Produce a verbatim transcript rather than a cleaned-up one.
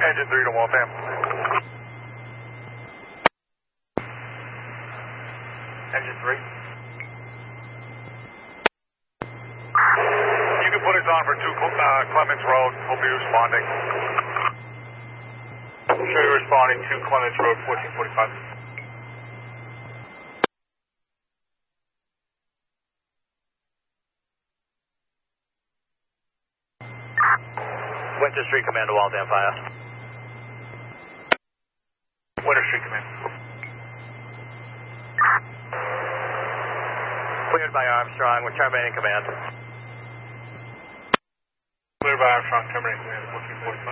Engine three to Waltham. Engine three. You can put us on for two uh, Clements Road. We'll be responding. Show you responding to Clements Road, fourteen forty-five. Winter Street Command to Waltham Fire. Winter Street Command. Cleared by Armstrong. We're terminating command. Cleared by Armstrong, terminating command, fourteen forty-five.